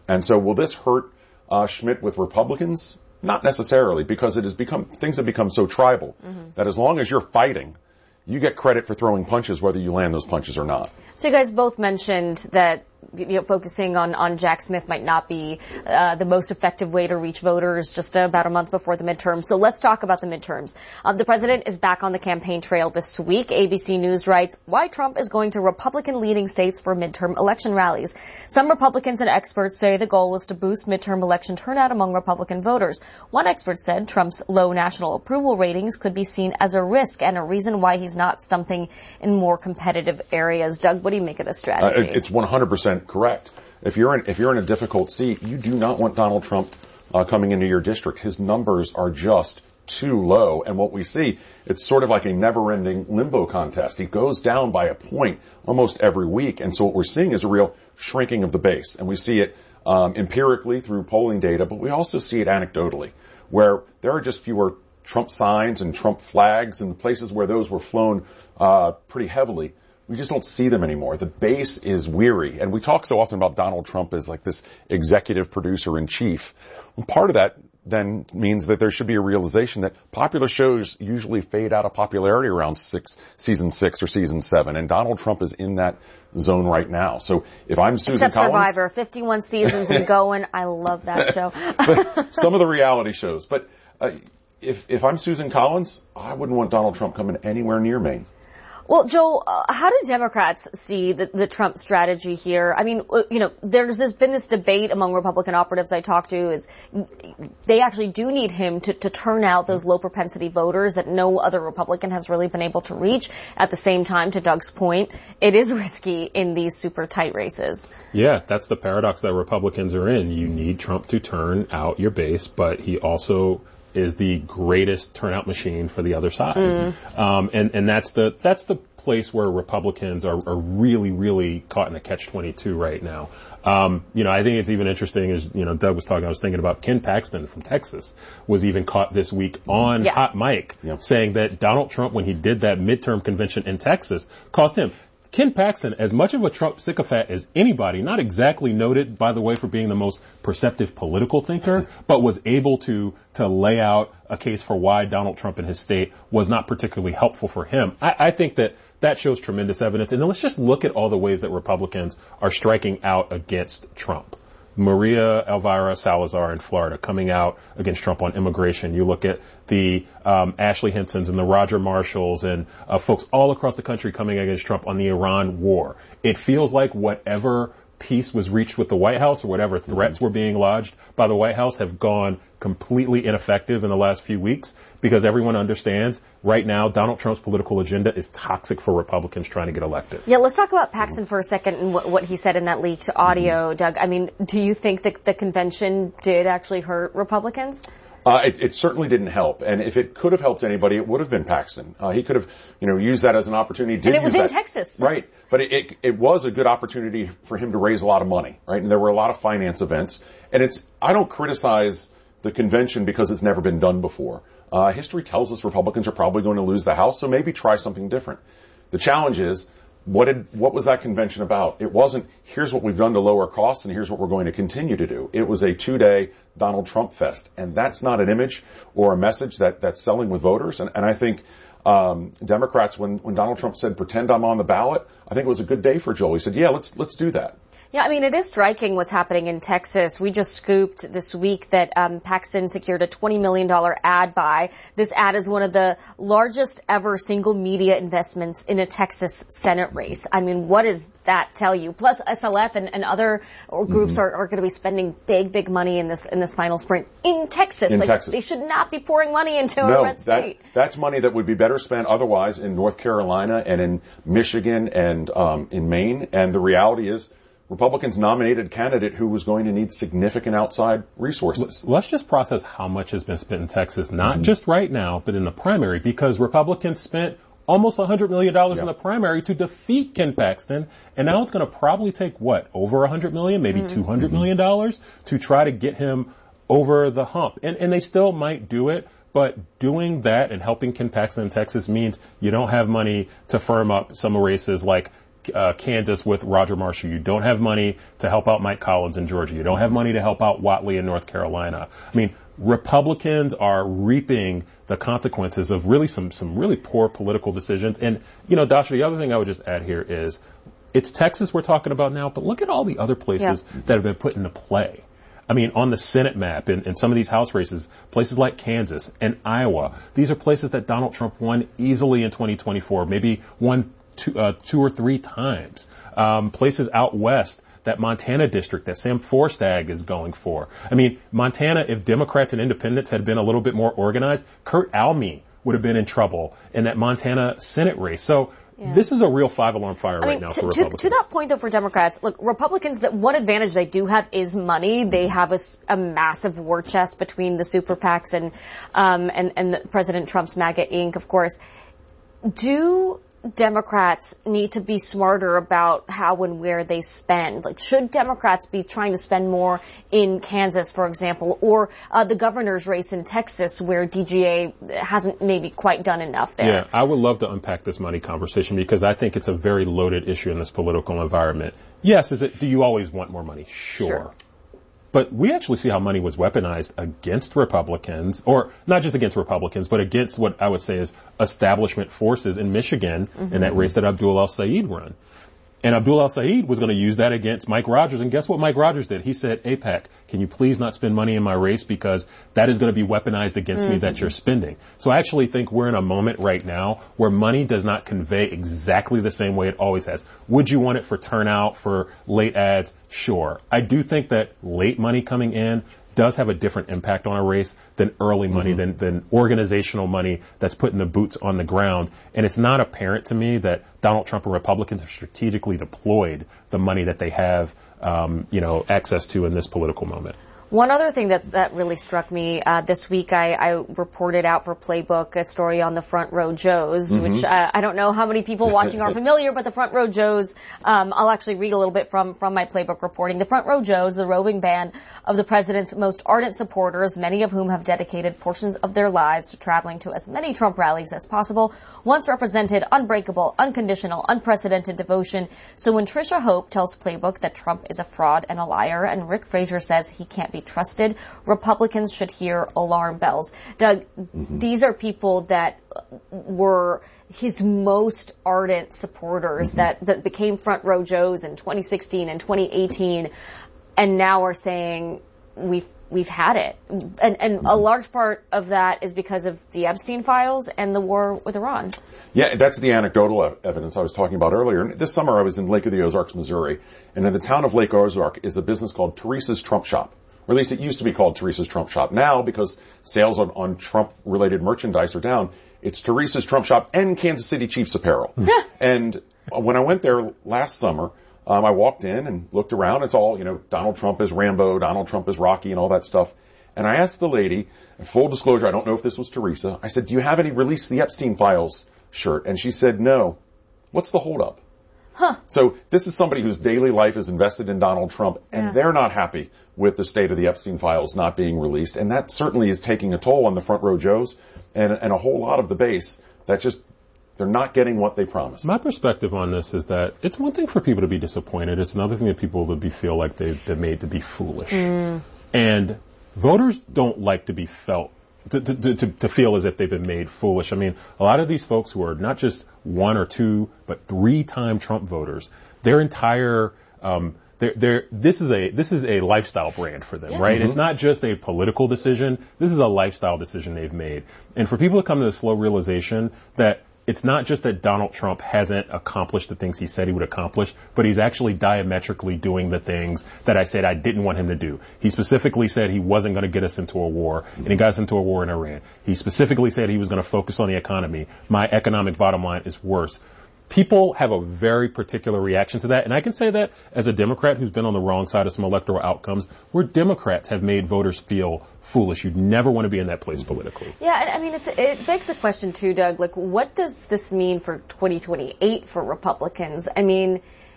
And so will this hurt uh, Schmidt with Republicans? Not necessarily, because it has become, things have become so tribal mm-hmm. that as long as you're fighting, you get credit for throwing punches whether you land those punches or not. So you guys both mentioned that, you know, focusing on, on Jack Smith might not be uh, the most effective way to reach voters just about a month before the midterms. So let's talk about the midterms. Um, the president is back on the campaign trail this week. A B C News writes, why Trump is going to Republican-leading states for midterm election rallies. Some Republicans and experts say the goal is to boost midterm election turnout among Republican voters. One expert said Trump's low national approval ratings could be seen as a risk and a reason why he's not stumping in more competitive areas. Doug, what do you make of this strategy? Uh, it's one hundred percent correct. If you're in, if you're in a difficult seat, you do not want Donald Trump uh, coming into your district. His numbers are just too low. And what we see, it's sort of like a never-ending limbo contest. He goes down by a point almost every week. And so what we're seeing is a real shrinking of the base. And we see it um, empirically through polling data, but we also see it anecdotally, where there are just fewer Trump signs and Trump flags in the places where those were flown uh, pretty heavily. We just don't see them anymore. The base is weary. And we talk so often about Donald Trump as like this executive producer in chief. And part of that then means that there should be a realization that popular shows usually fade out of popularity around six, season six or season seven. And Donald Trump is in that zone right now. So if I'm Susan Except Collins. Survivor, fifty-one seasons and going. I love that show. But some of the reality shows. But uh, if, if I'm Susan Collins, I wouldn't want Donald Trump coming anywhere near Maine. Well, Joel, uh, how do Democrats see the, the Trump strategy here? I mean, you know, there's this, been this debate among Republican operatives I talked to is they actually do need him to, to turn out those low propensity voters that no other Republican has really been able to reach. At the same time, to Doug's point, it is risky in these super tight races. Yeah, that's the paradox that Republicans are in. You need Trump to turn out your base, but he also is the greatest turnout machine for the other side. Mm. Um, and, and that's the, that's the place where Republicans are, are really, really caught in a catch twenty-two right now. Um, you know, I think it's even interesting as, you know, Doug was talking, I was thinking about Ken Paxton from Texas was even caught this week on yeah. Hot Mic yeah. saying that Donald Trump, when he did that midterm convention in Texas, cost him. Ken Paxton, as much of a Trump sycophant as anybody, not exactly noted, by the way, for being the most perceptive political thinker, but was able to to lay out a case for why Donald Trump and his state was not particularly helpful for him. I, I think that that shows tremendous evidence. And then let's just look at all the ways that Republicans are striking out against Trump. Maria Elvira Salazar in Florida coming out against Trump on immigration. You look at the um, Ashley Hensons and the Roger Marshalls and uh, folks all across the country coming against Trump on the Iran war. It feels like whatever peace was reached with the White House or whatever threats mm-hmm. were being lodged by the White House have gone completely ineffective in the last few weeks because everyone understands right now Donald Trump's political agenda is toxic for Republicans trying to get elected. Yeah, let's talk about Paxton for a second and what, what he said in that leaked audio, mm-hmm. Doug. I mean, do you think that the convention did actually hurt Republicans? Uh, it, it certainly didn't help, and if it could have helped anybody, it would have been Paxton. Uh, he could have, you know, used that as an opportunity. Did and it was use in that. Texas, right? But it, it it was a good opportunity for him to raise a lot of money, right? And there were a lot of finance events, and it's I don't criticize the convention because it's never been done before. Uh, history tells us Republicans are probably going to lose the House, so maybe try something different. The challenge is. What did, what was that convention about? It wasn't, here's what we've done to lower costs and here's what we're going to continue to do. It was a two-day Donald Trump fest. And that's not an image or a message that, that's selling with voters. And, and I think, um, Democrats, when, when Donald Trump said, pretend I'm on the ballot, I think it was a good day for Joel. He said, yeah, let's, let's do that. Yeah, I mean, it is striking what's happening in Texas. We just scooped this week that um, Paxton secured a twenty million dollars ad buy. This ad is one of the largest ever single media investments in a Texas Senate race. I mean, what does that tell you? Plus, S L F and, and other groups mm-hmm. are, are going to be spending big, big money in this in this final sprint in Texas. In like, Texas. They should not be pouring money into no, a red state. That, that's money that would be better spent otherwise in North Carolina and in Michigan and um, in Maine. And the reality is, Republicans nominated a candidate who was going to need significant outside resources. Let's just process how much has been spent in Texas, not mm-hmm. just right now, but in the primary, because Republicans spent almost one hundred million dollars yep. in the primary to defeat Ken Paxton, and now it's going to probably take, what, over one hundred million dollars, maybe mm-hmm. two hundred million dollars to try to get him over the hump. And, and they still might do it, but doing that and helping Ken Paxton in Texas means you don't have money to firm up some races like uh, Kansas with Roger Marshall. You don't have money to help out Mike Collins in Georgia. You don't have money to help out Whatley in North Carolina. I mean, Republicans are reaping the consequences of really some, some really poor political decisions. And, you know, Dasha, the other thing I would just add here is it's Texas we're talking about now, but look at all the other places yeah. that have been put into play. I mean, on the Senate map in, in some of these House races, places like Kansas and Iowa, these are places that Donald Trump won easily in twenty twenty-four, maybe won two, uh, two or three times. Um, places out west, that Montana district that Sam Forstag is going for. I mean, Montana, if Democrats and independents had been a little bit more organized, Kurt Alme would have been in trouble in that Montana Senate race. So yeah. this is a real five-alarm fire I right mean, now to, for Republicans. To, to that point, though, for Democrats, look, Republicans, that one advantage they do have is money. They have a, a massive war chest between the super PACs and, um, and, and the President Trump's MAGA Incorporated, of course. Do Democrats need to be smarter about how and where they spend? Like, should Democrats be trying to spend more in Kansas, for example, or uh, the governor's race in Texas, where D G A hasn't maybe quite done enough there? Yeah, I would love to unpack this money conversation because I think it's a very loaded issue in this political environment. Yes, is it? Do you always want more money? Sure. sure. But we actually see how money was weaponized against Republicans, or not just against Republicans, but against what I would say is establishment forces in Michigan mm-hmm. in that race that Abdul El-Sayed won. And Abdul El-Sayed was going to use that against Mike Rogers. And guess what Mike Rogers did? He said, AIPAC, can you please not spend money in my race because that is going to be weaponized against mm-hmm. me that you're spending. So I actually think we're in a moment right now where money does not convey exactly the same way it always has. Would you want it for turnout, for late ads? Sure. I do think that late money coming in does have a different impact on a race than early money, mm-hmm. than, than organizational money that's putting the boots on the ground. And it's not apparent to me that Donald Trump and Republicans have strategically deployed the money that they have, um, you know, access to in this political moment. One other thing that's, that really struck me uh, this week, I, I reported out for Playbook a story on the Front Row Joes, mm-hmm. which uh, I don't know how many people watching are familiar, but the Front Row Joes, um, I'll actually read a little bit from, from my Playbook reporting. The Front Row Joes, the roving band of the president's most ardent supporters, many of whom have dedicated portions of their lives to traveling to as many Trump rallies as possible, once represented unbreakable, unconditional, unprecedented devotion. So when Tricia Hope tells Playbook that Trump is a fraud and a liar, and Rick Fraser says he can't be trusted, Republicans should hear alarm bells. Doug, mm-hmm. these are people that were his most ardent supporters mm-hmm. that, that became Front Row Joes in twenty sixteen and twenty eighteen, and now are saying we've we've had it. And, and mm-hmm. a large part of that is because of the Epstein files and the war with Iran. Yeah, that's the anecdotal evidence I was talking about earlier. This summer I was in Lake of the Ozarks, Missouri, and in the town of Lake Ozark is a business called Teresa's Trump Shop. Or at least it used to be called Teresa's Trump Shop. Now, because sales on, on Trump-related merchandise are down, it's Teresa's Trump Shop and Kansas City Chiefs apparel. And when I went there last summer, um, I walked in and looked around. It's all, you know, Donald Trump is Rambo, Donald Trump is Rocky, and all that stuff. And I asked the lady, and full disclosure, I don't know if this was Teresa, I said, do you have any Release the Epstein Files shirt? And she said, no. What's the holdup? Huh. So this is somebody whose daily life is invested in Donald Trump, and yeah. they're not happy with the state of the Epstein files not being released. And that certainly is taking a toll on the Front Row Joes and, and a whole lot of the base that just, they're not getting what they promised. My perspective on this is that it's one thing for people to be disappointed. It's another thing that people will be feel like they've been made to be foolish. Mm. And voters don't like to be felt To, to, to, to feel as if they've been made foolish. I mean, a lot of these folks who are not just one or two, but three-time Trump voters, their entire, um, they're, they're, this is a, this is a lifestyle brand for them, yeah. right? Mm-hmm. It's not just a political decision. This is a lifestyle decision they've made. And for people to come to the slow realization that it's not just that Donald Trump hasn't accomplished the things he said he would accomplish, but he's actually diametrically doing the things that I said I didn't want him to do. He specifically said he wasn't going to get us into a war, and he got us into a war in Iran. He specifically said he was going to focus on the economy. My economic bottom line is worse. People have a very particular reaction to that, and I can say that as a Democrat who's been on the wrong side of some electoral outcomes, where Democrats have made voters feel foolish. You'd never want to be in that place politically. Yeah, I mean, it's, it begs the question, too, Doug, like, what does this mean for twenty twenty-eight for Republicans? I mean,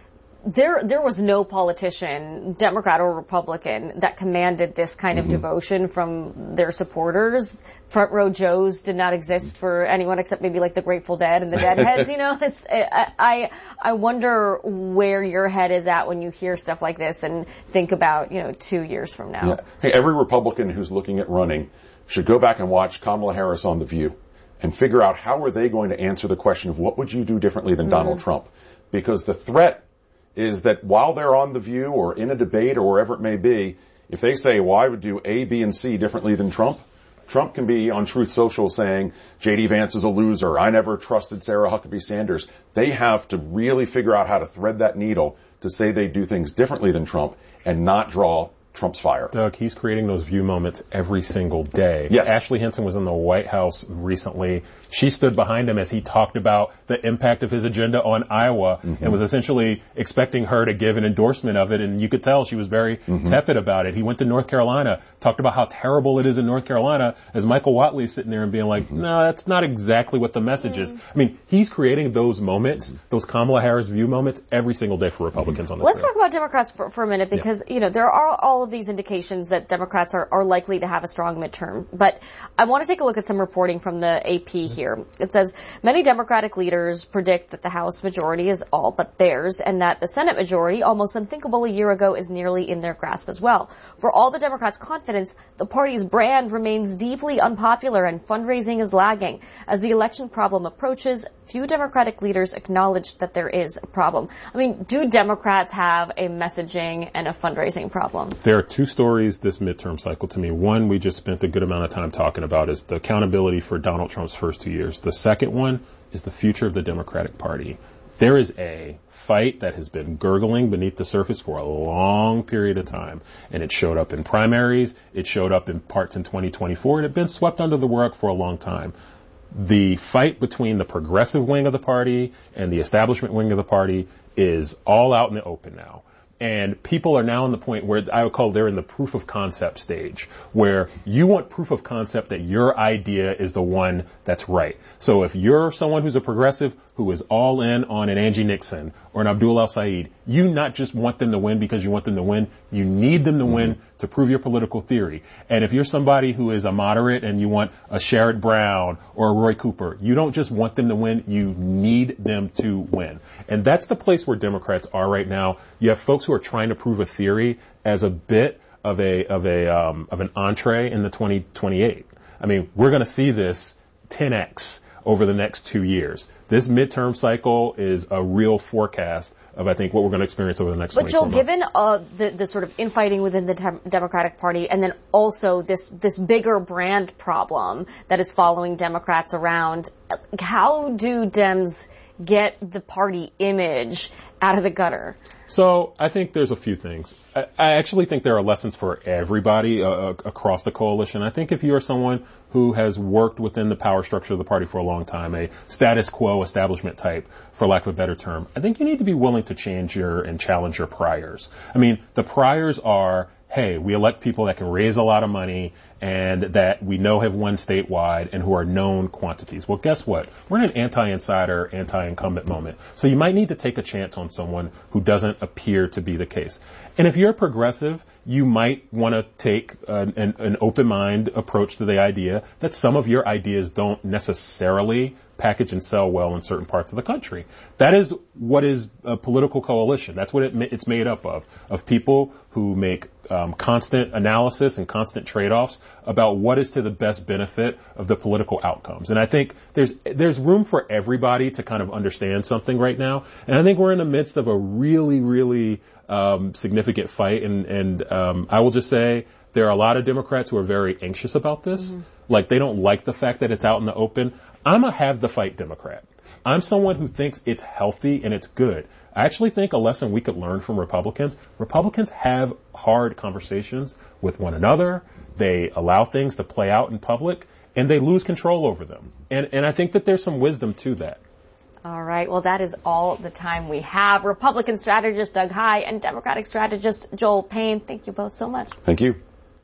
there there was no politician, Democrat or Republican, that commanded this kind of mm-hmm. devotion from their supporters. Front row Joes did not exist for anyone except maybe like the Grateful Dead and the Deadheads. You know, it's I, I I wonder where your head is at when you hear stuff like this and think about, you know, two years from now. Yeah. Hey, every Republican who's looking at running should go back and watch Kamala Harris on The View and figure out how are they going to answer the question of what would you do differently than mm-hmm. Donald Trump? Because the threat is that while they're on The View or in a debate or wherever it may be, if they say, well, I would do A, B, and C differently than Trump, Trump can be on Truth Social saying J D Vance is a loser. I never trusted Sarah Huckabee Sanders. They have to really figure out how to thread that needle to say they do things differently than Trump and not draw Trump's fire. Doug, he's creating those View moments every single day. Yes. Ashley Hinson was in the White House recently. She stood behind him as he talked about the impact of his agenda on Iowa mm-hmm. and was essentially expecting her to give an endorsement of it. And you could tell she was very mm-hmm. tepid about it. He went to North Carolina, talked about how terrible it is in North Carolina, as Michael Watley is sitting there and being like, mm-hmm. no, that's not exactly what the message mm-hmm. is. I mean, he's creating those moments, mm-hmm. those Kamala Harris View moments every single day for Republicans mm-hmm. on the Let's trail. talk about Democrats for, for a minute because, yeah. you know, there are all of these indications that Democrats are, are likely to have a strong midterm. But I want to take a look at some reporting from the A P here. It says many Democratic leaders predict that the House majority is all but theirs and that the Senate majority, almost unthinkable a year ago, is nearly in their grasp as well. For all the Democrats' confidence, the party's brand remains deeply unpopular and fundraising is lagging. As the election problem approaches, few Democratic leaders acknowledge that there is a problem. I mean, do Democrats have a messaging and a fundraising problem? There are two stories this midterm cycle to me. One we just spent a good amount of time talking about is the accountability for Donald Trump's first two years. The second one is the future of the Democratic Party. There is a fight that has been gurgling beneath the surface for a long period of time. And it showed up in primaries. It showed up in parts in twenty twenty-four. It had been swept under the rug for a long time. The fight between the progressive wing of the party and the establishment wing of the party is all out in the open now. And people are now in the point where I would call they're in the proof of concept stage, where you want proof of concept that your idea is the one that's right. So if you're someone who's a progressive who is all in on an Angie Nixon or an Abdul El-Sayed, you not just want them to win because you want them to win, you need them to mm-hmm. win to prove your political theory. And if you're somebody who is a moderate and you want a Sherrod Brown or a Roy Cooper, you don't just want them to win, you need them to win. And that's the place where Democrats are right now. You have folks who are trying to prove a theory as a bit of a of a um, of an entree in the twenty twenty-eight. I mean, we're going to see this ten x over the next two years. This midterm cycle is a real forecast of, I think, what we're going to experience over the next But Joel, months. given uh, the, the sort of infighting within the te- Democratic Party and then also this, this bigger brand problem that is following Democrats around, how do Dems get the party image out of the gutter? So I think there's a few things. I, I actually think there are lessons for everybody uh, across the coalition. I think if you are someone who has worked within the power structure of the party for a long time, a status quo establishment type, for lack of a better term, I think you need to be willing to change your and challenge your priors. I mean, the priors are, hey, we elect people that can raise a lot of money and that we know have won statewide and who are known quantities. Well, guess what? We're in an anti-insider, anti-incumbent moment. So you might need to take a chance on someone who doesn't appear to be the case. And if you're a progressive, you might want to take an, an, an open mind approach to the idea that some of your ideas don't necessarily package and sell well in certain parts of the country. That is what is a political coalition. That's what it, it's made up of, of people who make um, constant analysis and constant trade-offs about what is to the best benefit of the political outcomes. And I think there's there's room for everybody to kind of understand something right now. And I think we're in the midst of a really, really um, significant fight. And, and um, I will just say there are a lot of Democrats who are very anxious about this. Mm-hmm. Like, they don't like the fact that it's out in the open. I'm a have the fight Democrat. I'm someone who thinks it's healthy and it's good. I actually think a lesson we could learn from Republicans, Republicans have hard conversations with one another. They allow things to play out in public and they lose control over them. And, and I think that there's some wisdom to that. All right. Well, that is all the time we have. Republican strategist Doug Heye and Democratic strategist Joel Payne. Thank you both so much. Thank you.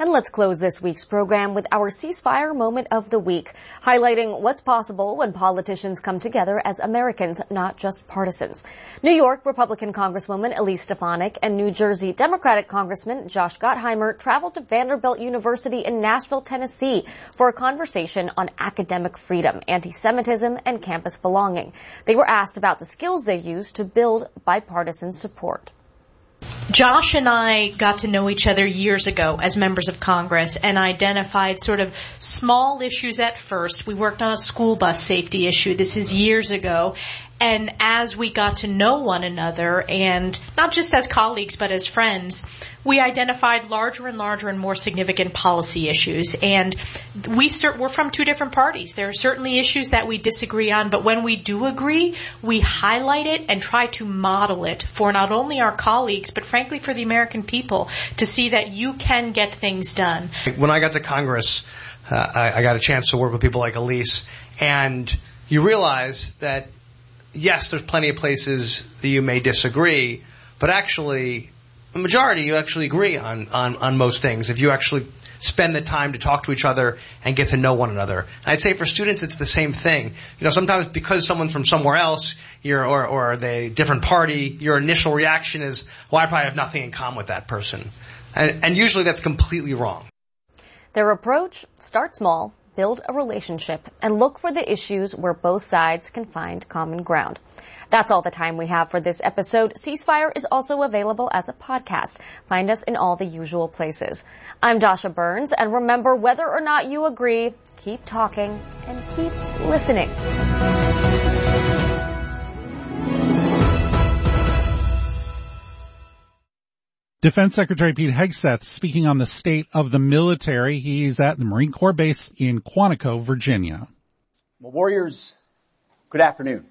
And let's close this week's program with our ceasefire moment of the week, highlighting what's possible when politicians come together as Americans, not just partisans. New York Republican Congresswoman Elise Stefanik and New Jersey Democratic Congressman Josh Gottheimer traveled to Vanderbilt University in Nashville, Tennessee for a conversation on academic freedom, anti-Semitism, and campus belonging. They were asked about the skills they use to build bipartisan support. Josh and I got to know each other years ago as members of Congress and identified sort of small issues at first. We worked on a school bus safety issue. This is years ago. And as we got to know one another, and not just as colleagues but as friends, we identified larger and larger and more significant policy issues. And we cert- we're from two different parties. There are certainly issues that we disagree on, but when we do agree, we highlight it and try to model it for not only our colleagues, but frankly for the American people to see that you can get things done. When I got to Congress, uh, I, I got a chance to work with people like Elise, and you realize that yes, there's plenty of places that you may disagree, but actually, the majority you actually agree on, on, on most things if you actually spend the time to talk to each other and get to know one another. And I'd say for students, it's the same thing. You know, sometimes because someone's from somewhere else, you're, or, or they different party, your initial reaction is, well, I probably have nothing in common with that person. And, and usually that's completely wrong. Their approach, start small, build a relationship, and look for the issues where both sides can find common ground. That's all the time we have for this episode. Ceasefire is also available as a podcast. Find us in all the usual places. I'm Dasha Burns, and remember, whether or not you agree, keep talking and keep listening. Defense Secretary Pete Hegseth speaking on the state of the military. He's at the Marine Corps base in Quantico, Virginia. Well, Warriors, good afternoon.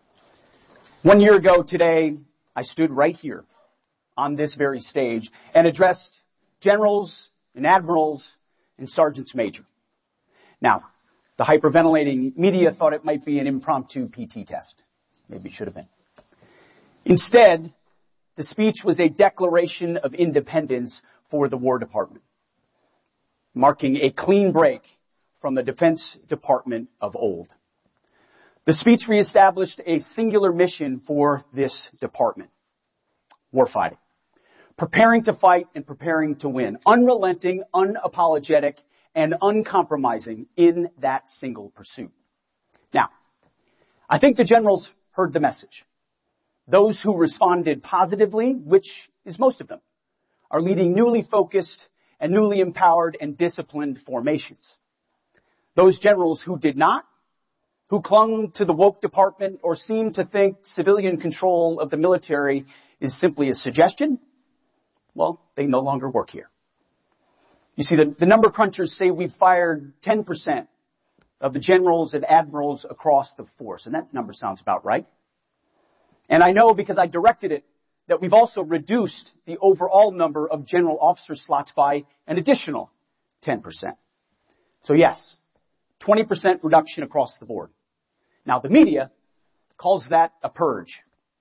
One year ago today, I stood right here on this very stage and addressed generals and admirals and sergeants major. Now, the hyperventilating media thought it might be an impromptu P T test. Maybe it should have been. Instead, the speech was a declaration of independence for the War Department, marking a clean break from the Defense Department of old. The speech reestablished a singular mission for this department: warfighting. Preparing to fight and preparing to win. Unrelenting, unapologetic, and uncompromising in that single pursuit. Now, I think the generals heard the message. Those who responded positively, which is most of them, are leading newly focused and newly empowered and disciplined formations. Those generals who did not, who clung to the woke department or seemed to think civilian control of the military is simply a suggestion, well, they no longer work here. You see, the, the number crunchers say we've fired ten percent of the generals and admirals across the force, and that number sounds about right. And I know because I directed it that we've also reduced the overall number of general officer slots by an additional ten percent. So yes, twenty percent reduction across the board. Now the media calls that a purge.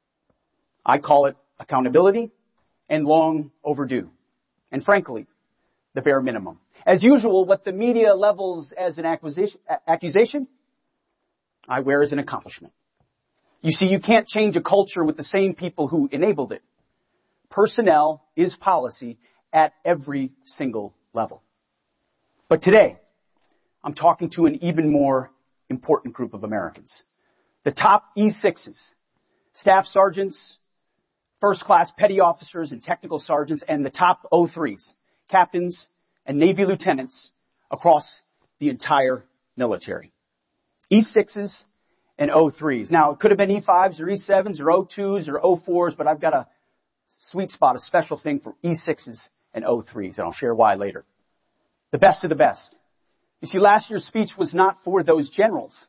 I call it accountability and long overdue. And frankly, the bare minimum. As usual, what the media levels as an accusation, I wear as an accomplishment. You see, you can't change a culture with the same people who enabled it. Personnel is policy at every single level. But today, I'm talking to an even more important group of Americans. The top E sixes, staff sergeants, first-class petty officers and technical sergeants, and the top O threes, captains and Navy lieutenants across the entire military. E sixes and O threes. Now, it could have been E fives or E sevens or O twos or O fours, but I've got a sweet spot, a special thing for E sixes and O threes, and I'll share why later. The best of the best. You see, last year's speech was not for those generals.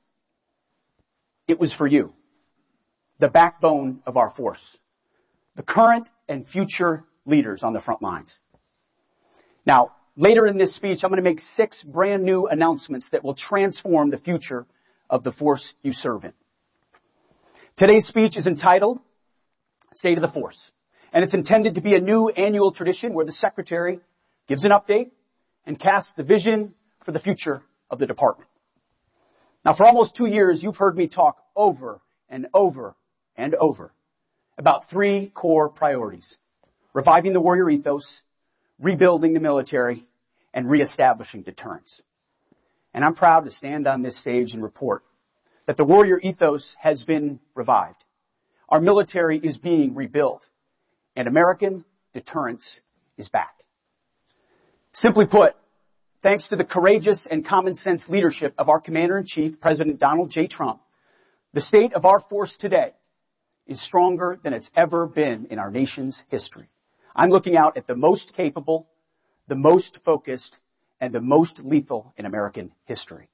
It was for you, the backbone of our force, the current and future leaders on the front lines. Now, later in this speech, I'm going to make six brand new announcements that will transform the future of the force you serve in. Today's speech is entitled State of the Force, and it's intended to be a new annual tradition where the Secretary gives an update and cast the vision for the future of the department. Now, for almost two years, you've heard me talk over and over and over about three core priorities: reviving the warrior ethos, rebuilding the military, and reestablishing deterrence. And I'm proud to stand on this stage and report that the warrior ethos has been revived. Our military is being rebuilt, and American deterrence is back. Simply put, thanks to the courageous and common sense leadership of our Commander-in-Chief, President Donald J. Trump, the state of our force today is stronger than it's ever been in our nation's history. I'm looking out at the most capable, the most focused, and the most lethal in American history.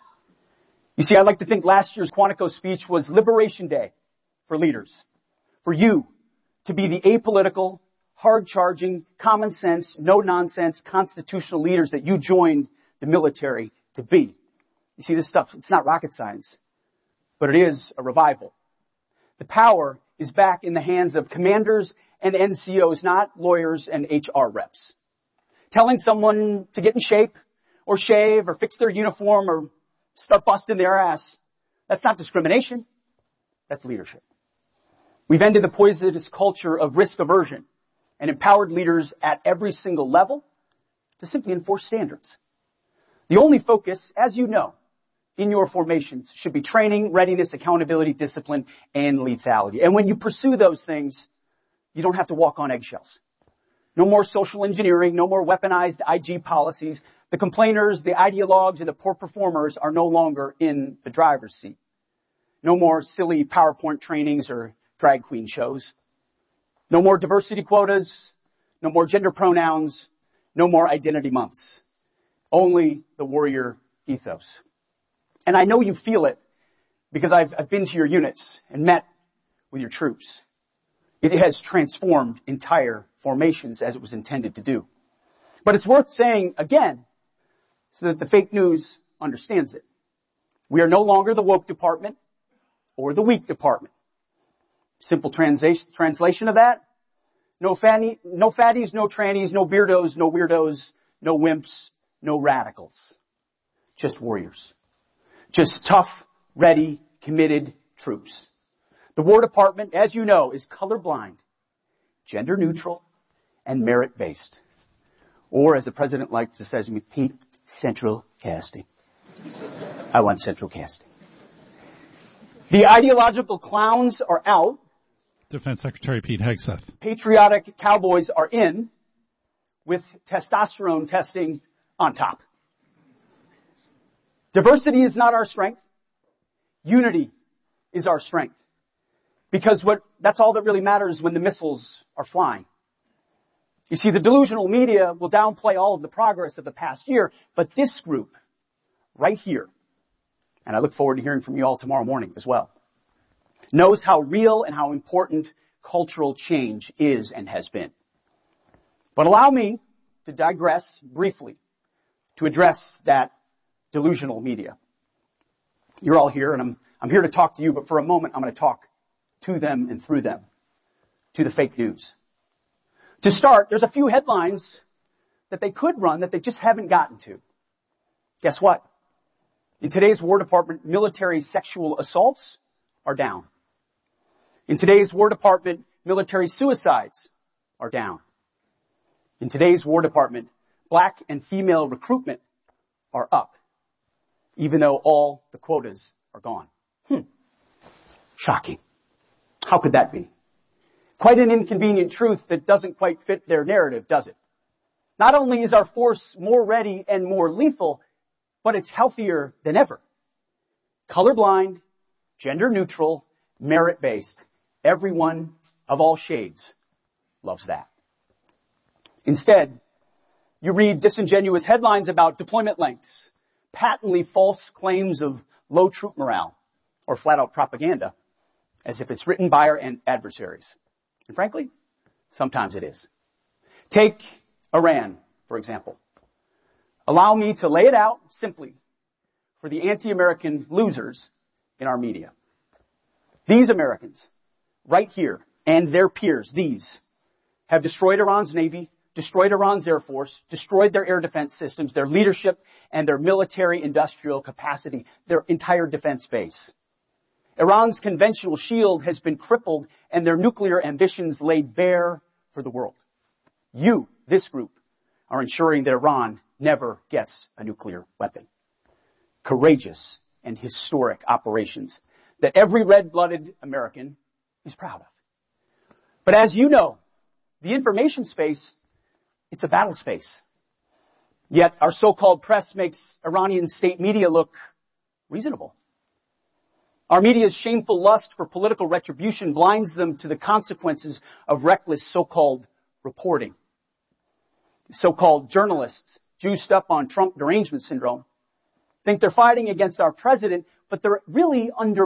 You see, I like to think last year's Quantico speech was Liberation Day for leaders, for you to be the apolitical, hard-charging, common-sense, no-nonsense constitutional leaders that you joined the military to be. You see, this stuff, it's not rocket science, but it is a revival. The power is back in the hands of commanders and N C Os, not lawyers and H R reps. Telling someone to get in shape or shave or fix their uniform or start busting their ass, that's not discrimination. That's leadership. We've ended the poisonous culture of risk aversion and empowered leaders at every single level to simply enforce standards. The only focus, as you know, in your formations should be training, readiness, accountability, discipline, and lethality. And when you pursue those things, you don't have to walk on eggshells. No more social engineering, no more weaponized I G policies. The complainers, the ideologues, and the poor performers are no longer in the driver's seat. No more silly PowerPoint trainings or drag queen shows. No more diversity quotas. No more gender pronouns. No more identity months. Only the warrior ethos. And I know you feel it because I've, I've been to your units and met with your troops. It has transformed entire formations as it was intended to do. But it's worth saying again so that the fake news understands it. We are no longer the woke department or the weak department. Simple translation, translation of that: no, fanny, no fatties, no trannies, no beardos, no weirdos, no wimps, no radicals. Just warriors. Just tough, ready, committed troops. The War Department, as you know, is colorblind, gender neutral, and merit-based. Or, as the President likes to say to me, Pete, central casting. I want central casting. The ideological clowns are out. Defense Secretary Pete Hegseth. Patriotic cowboys are in, with testosterone testing on top. Diversity is not our strength. Unity is our strength. Because what, that's all that really matters when the missiles are flying. You see, the delusional media will downplay all of the progress of the past year, but this group, right here, and I look forward to hearing from you all tomorrow morning as well, knows how real and how important cultural change is and has been. But allow me to digress briefly to address that delusional media. You're all here, and I'm, I'm here to talk to you, but for a moment I'm going to talk to them and through them, to the fake news. To start, there's a few headlines that they could run that they just haven't gotten to. Guess what? In today's War Department, military sexual assaults are down. In today's War Department, military suicides are down. In today's War Department, black and female recruitment are up, even though all the quotas are gone. Hmm. Shocking. How could that be? Quite an inconvenient truth that doesn't quite fit their narrative, does it? Not only is our force more ready and more lethal, but it's healthier than ever. Colorblind, gender neutral, merit-based. Everyone of all shades loves that. Instead, you read disingenuous headlines about deployment lengths, patently false claims of low troop morale, or flat-out propaganda, as if it's written by our adversaries. And frankly, sometimes it is. Take Iran, for example. Allow me to lay it out simply for the anti-American losers in our media. These Americans, right here, and their peers, these, have destroyed Iran's navy, destroyed Iran's air force, destroyed their air defense systems, their leadership, and their military industrial capacity, their entire defense base. Iran's conventional shield has been crippled and their nuclear ambitions laid bare for the world. You, this group, are ensuring that Iran never gets a nuclear weapon. Courageous and historic operations that every red-blooded American is proud of. But as you know, the information space, it's a battle space. Yet our so-called press makes Iranian state media look reasonable. Our media's shameful lust for political retribution blinds them to the consequences of reckless so-called reporting. So-called journalists, juiced up on Trump derangement syndrome, think they're fighting against our president, but they're really under